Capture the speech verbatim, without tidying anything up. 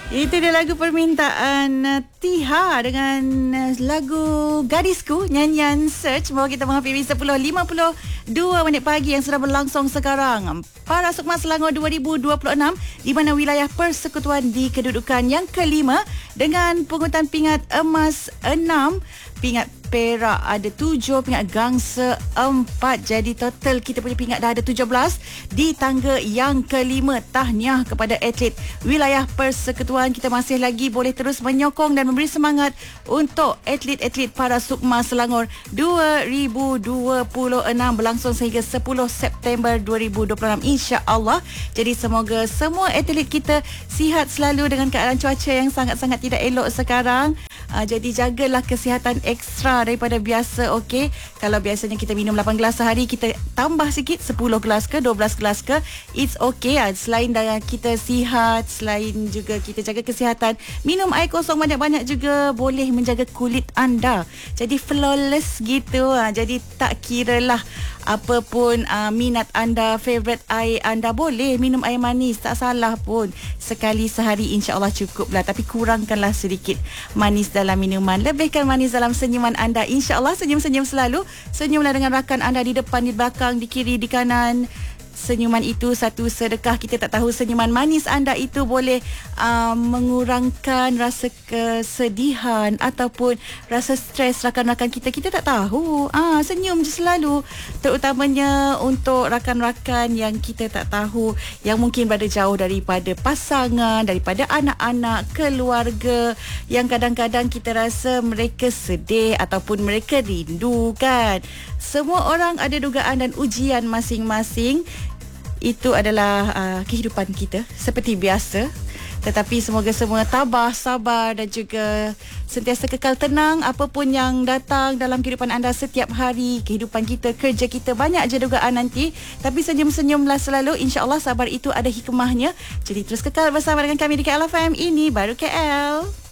Itu dia lagu permintaan uh, Tiha dengan uh, lagu Gadisku, nyanyian Search. Bawa kita menghafiri sepuluh lima puluh dua minit pagi yang sudah berlangsung sekarang. Para Sukma Selangor dua ribu dua puluh enam, di mana wilayah persekutuan di kedudukan yang kelima dengan pungutan pingat emas enam, pingat perak ada tujuh, pingat gangsa empat. Jadi total kita punya pingat dah ada tujuh belas di tangga yang kelima. Tahniah kepada atlet wilayah persekutuan. Kita masih lagi boleh terus menyokong dan memberi semangat untuk atlet-atlet para Sukma Selangor dua ribu dua puluh enam berlangsung sehingga sepuluh September dua ribu dua puluh enam, insya-Allah. Jadi semoga semua atlet kita sihat selalu dengan keadaan cuaca yang sangat-sangat tidak elok sekarang. Uh, jadi jagalah kesihatan ekstra daripada biasa, okey. Kalau biasanya kita minum lapan gelas sehari, kita tambah sikit sepuluh gelas ke dua belas gelas ke, it's okay. Uh, selain dari kita sihat, selain juga kita jaga kesihatan, minum air kosong banyak-banyak juga boleh menjaga kulit anda jadi flawless gitu. Uh, jadi tak kiralah apa pun uh, minat anda, favorite air anda, boleh minum air manis, tak salah pun. Sekali sehari insya-Allah cukup lah. Tapi kurangkanlah sedikit manis dalam minuman, lebihkan manis dalam senyuman anda. InsyaAllah senyum-senyum selalu. Senyumlah dengan rakan anda di depan, di belakang, di kiri, di kanan. Senyuman itu satu sedekah. Kita tak tahu senyuman manis anda itu boleh uh, mengurangkan rasa kesedihan ataupun rasa stres rakan-rakan kita. Kita tak tahu. Ah, senyum je selalu. Terutamanya untuk rakan-rakan yang kita tak tahu, yang mungkin berada jauh daripada pasangan, daripada anak-anak, keluarga, yang kadang-kadang kita rasa mereka sedih ataupun mereka rindu kan. Semua orang ada dugaan dan ujian masing-masing. Itu adalah uh, kehidupan kita seperti biasa. Tetapi semoga semua tabah, sabar dan juga sentiasa kekal tenang apapun yang datang dalam kehidupan anda setiap hari. Kehidupan kita, kerja kita, banyak je dugaan nanti. Tapi senyum-senyumlah selalu. InsyaAllah sabar itu ada hikmahnya. Jadi terus kekal bersama dengan kami di K L F M. Ini baru K L.